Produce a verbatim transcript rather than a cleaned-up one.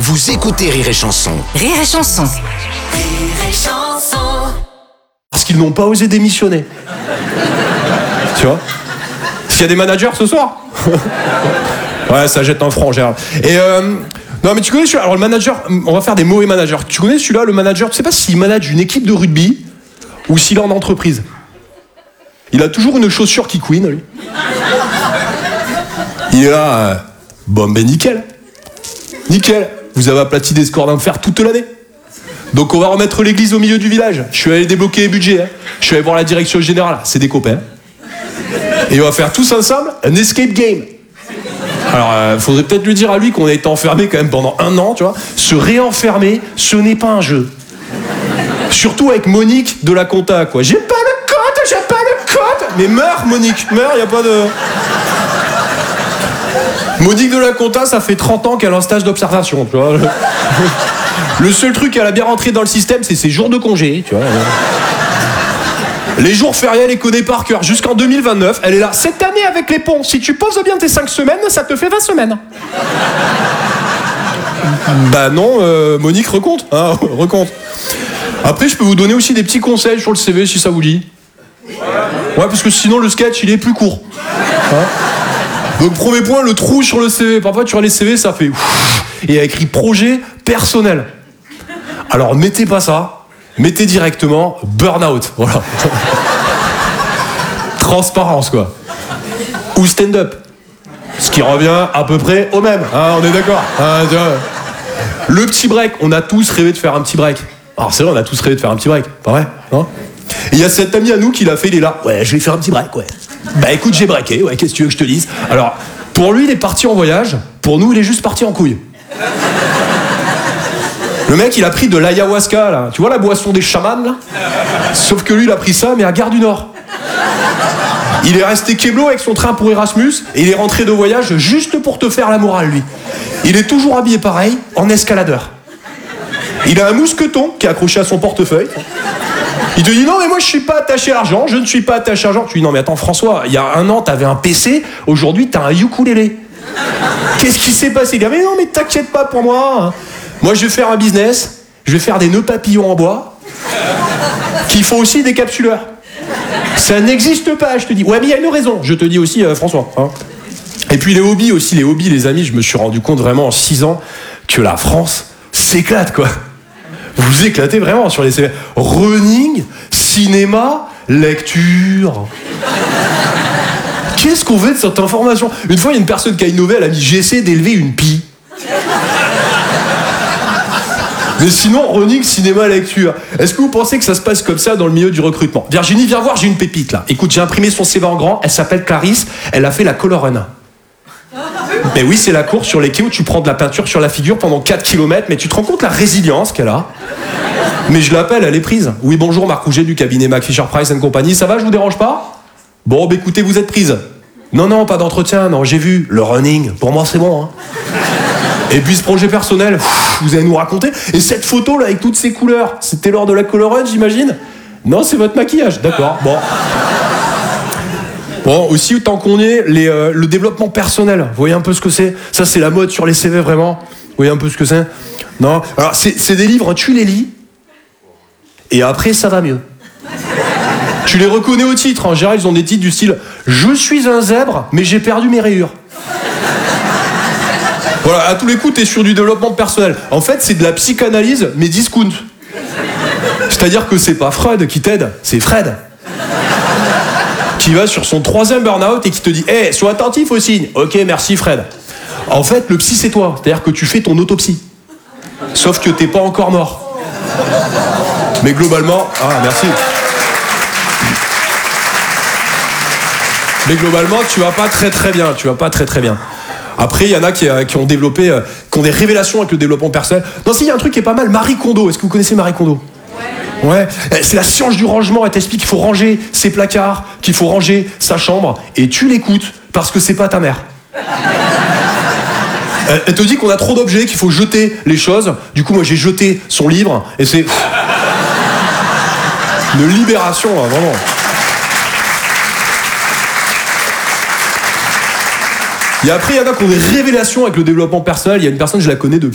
Vous écoutez Rire et Chanson. Rire et Chanson. Rire et Chanson. Parce qu'ils n'ont pas osé démissionner. Tu vois ? Parce qu'il y a des managers ce soir. Ouais, ça jette un franc, Gérard. Et euh, non, mais tu connais celui-là. Alors le manager, on va faire des mauvais managers. Tu connais celui-là, le manager, tu sais pas s'il manage une équipe de rugby ou s'il est en entreprise. Il a toujours une chaussure qui couine, lui. Il est là, euh, bon ben nickel. Nickel. Vous avez aplati des scores d'enfer toute l'année. Donc on va remettre l'église au milieu du village. Je suis allé débloquer les budgets. Hein. Je suis allé voir la direction générale. C'est des copains. Et on va faire tous ensemble un escape game. Alors, il euh, faudrait peut-être lui dire à lui qu'on a été enfermé quand même pendant un an, tu vois. Se réenfermer, ce n'est pas un jeu. Surtout avec Monique de la compta, quoi. J'ai pas le code, j'ai pas le code. Mais meurs, Monique, meurs, y a pas de... Monique de la compta, ça fait trente ans qu'elle a un stage d'observation, tu vois. Le seul truc qu'elle a bien rentré dans le système, c'est ses jours de congé, tu vois. Les jours fériés, elle les connaît par cœur. Jusqu'en deux mille vingt-neuf, elle est là. Cette année avec les ponts, si tu poses bien tes cinq semaines, ça te fait vingt semaines. Bah non, euh, Monique, recompte. Hein, recompte. Après, je peux vous donner aussi des petits conseils sur le C V si ça vous dit. Ouais, parce que sinon, le sketch, il est plus court. Hein. Donc, premier point, le trou sur le C V. Parfois, tu vois les C V, ça fait... Ouf, et il y a écrit projet personnel. Alors, mettez pas ça. Mettez directement burn-out, voilà. Transparence, quoi. Ou stand-up. Ce qui revient à peu près au même, hein, on est d'accord. Hein, le petit break, on a tous rêvé de faire un petit break. Alors c'est vrai, on a tous rêvé de faire un petit break, pas vrai, hein. Et il y a cet ami à nous qui l'a fait, il est là. Ouais, je vais faire un petit break, ouais. Bah écoute, j'ai breaké, ouais, qu'est-ce que tu veux que je te dise ? Alors, pour lui, il est parti en voyage, pour nous, il est juste parti en couille. Le mec, il a pris de l'ayahuasca, là. Tu vois la boisson des chamans, là ? Sauf que lui, il a pris ça, mais à Gare du Nord. Il est resté keblo avec son train pour Erasmus, et il est rentré de voyage juste pour te faire la morale, lui. Il est toujours habillé pareil, en escaladeur. Il a un mousqueton qui est accroché à son portefeuille. Il te dit, non, mais moi, je suis pas attaché à l'argent, je ne suis pas attaché à l'argent. Tu dis, non, mais attends, François, il y a un an, t'avais un P C, aujourd'hui, t'as un ukulélé. Qu'est-ce qui s'est passé ? Il dit, mais non, mais t'inquiète pas pour moi. Moi, je vais faire un business, je vais faire des nœuds papillons en bois, qu'il faut aussi des capsuleurs. Ça n'existe pas, je te dis. Ouais, mais il y a une raison, je te dis aussi, euh, François. Hein. Et puis les hobbies aussi, les hobbies, les amis, je me suis rendu compte vraiment en six ans que la France s'éclate, quoi. Vous vous éclatez vraiment sur les C V. Running, cinéma, lecture. Qu'est-ce qu'on veut de cette information ? Une fois, il y a une personne qui a innové, elle a mis « j'essaie d'élever une pie ». Mais sinon, running, cinéma, lecture. Est-ce que vous pensez que ça se passe comme ça dans le milieu du recrutement ? Virginie, viens voir, j'ai une pépite là. Écoute, j'ai imprimé son C V en grand, elle s'appelle Clarisse, elle a fait la color run. Ben oui, c'est la course sur les quais où tu prends de la peinture sur la figure pendant quatre kilomètres, mais tu te rends compte la résilience qu'elle a ? Mais je l'appelle, elle est prise. Oui, bonjour, Marc Rouget du cabinet Mac Fisher Price and Company. Ça va, je vous dérange pas ? Bon, ben écoutez, vous êtes prise. Non, non, pas d'entretien, non, j'ai vu. Le running, pour moi, c'est bon, hein. Et puis ce projet personnel, vous allez nous raconter. Et cette photo là avec toutes ces couleurs, c'était lors de la color run, j'imagine ? Non, c'est votre maquillage, d'accord. Bon. Bon, aussi tant qu'on est, les, euh, le développement personnel. Vous voyez un peu ce que c'est ? Ça, c'est la mode sur les C V, vraiment. Vous voyez un peu ce que c'est ? Non. Alors, c'est, c'est des livres, tu les lis, et après, ça va mieux. Tu les reconnais au titre. En général, ils ont des titres du style « Je suis un zèbre, mais j'ai perdu mes rayures ». Voilà, à tous les coups, t'es sur du développement personnel. En fait, c'est de la psychanalyse, mais discount. C'est-à-dire que c'est pas Freud qui t'aide, c'est Fred. Qui va sur son troisième burn-out et qui te dit « Hé, hey, sois attentif au signe. » Ok, merci Fred. En fait, le psy, c'est toi. C'est-à-dire que tu fais ton autopsie. Sauf que t'es pas encore mort. Mais globalement... Ah, merci. Mais globalement, tu vas pas très très bien. Tu vas pas très très bien. Après, il y en a qui, euh, qui ont développé, euh, qui ont des révélations avec le développement personnel. Non, si, il y a un truc qui est pas mal, Marie Kondo. Est-ce que vous connaissez Marie Kondo ? Ouais. Ouais. C'est la science du rangement. Elle t'explique qu'il faut ranger ses placards, qu'il faut ranger sa chambre, et tu l'écoutes parce que c'est pas ta mère. Elle, elle te dit qu'on a trop d'objets, qu'il faut jeter les choses. Du coup, moi, j'ai jeté son livre, et c'est une libération, hein, vraiment. Et après, il y en a qui ont des révélations avec le développement personnel. Il y a une personne, je la connais depuis